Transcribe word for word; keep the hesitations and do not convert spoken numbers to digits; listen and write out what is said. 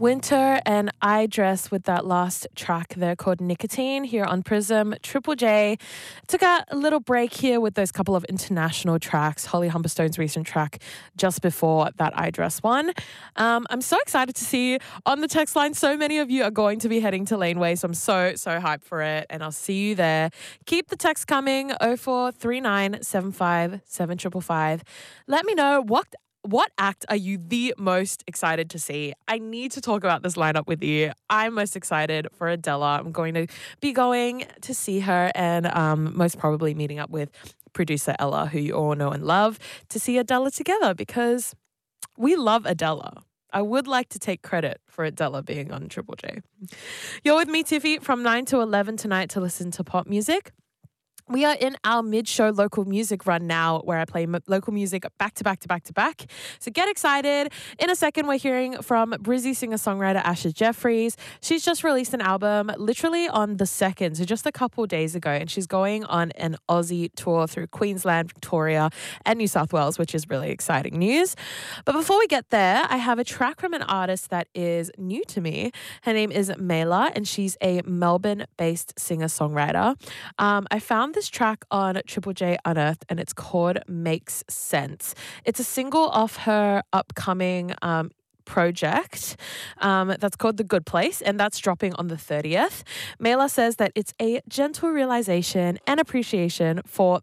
Winter and I Dress with that last track there called Nicotine here on Prism. Triple J took a little break here with those couple of international tracks, Holly Humberstone's recent track just before that I Dress one. Um, I'm so excited to see on the text line, so many of you are going to be heading to Laneway, so I'm so, so hyped for it, and I'll see you there. Keep the text coming, oh four three nine seven five seven five five five. Let me know what What act are you the most excited to see? I need to talk about this lineup with you. I'm most excited for Adela. I'm going to be going to see her and um, most probably meeting up with producer Ella, who you all know and love, to see Adela together because we love Adela. I would like to take credit for Adela being on Triple J. You're with me, Tiffy, from nine to eleven tonight to listen to pop music. We are in our mid-show local music run now where I play m- local music back to back to back to back. So get excited. In a second, we're hearing from Brizzy singer-songwriter Asha Jeffries. She's just released an album literally on the second, so just a couple days ago, and she's going on an Aussie tour through Queensland, Victoria, and New South Wales, which is really exciting news. But before we get there, I have a track from an artist that is new to me. Her name is Mela, and she's a Melbourne-based singer-songwriter. Um, I found this track on Triple J Unearthed and it's called Makes Sense. It's a single off her upcoming um, project um, that's called The Good Place, and that's dropping on the thirtieth. Mela says that it's a gentle realization and appreciation for